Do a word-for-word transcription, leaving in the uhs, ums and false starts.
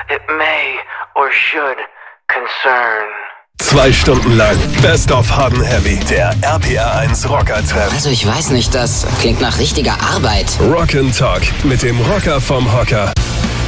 it may or should concern. Zwei Stunden lang Best of Hot and Heavy, der R P R eins Rocker-Treff. Also ich weiß nicht, das klingt nach richtiger Arbeit. Rock and Talk mit dem Rocker vom Hocker.